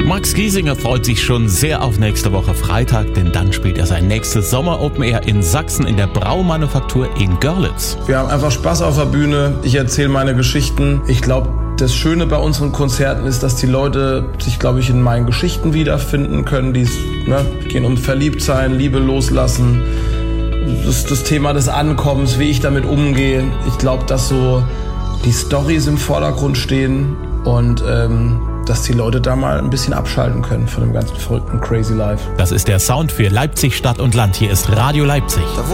Max Giesinger freut sich schon sehr auf nächste Woche Freitag, denn dann spielt er sein nächstes Sommer-Open Air in Sachsen in der Braumanufaktur in Görlitz. Wir haben einfach Spaß auf der Bühne, ich erzähle meine Geschichten. Ich glaube, das Schöne bei unseren Konzerten ist, dass die Leute sich, glaube ich, in meinen Geschichten wiederfinden können. Die gehen um Verliebtsein, Liebe loslassen, das Thema des Ankommens, wie ich damit umgehe. Ich glaube, dass so die Storys im Vordergrund stehen und dass die Leute da mal ein bisschen abschalten können von dem ganzen verrückten Crazy Life. Das ist der Sound für Leipzig Stadt und Land. Hier ist Radio Leipzig.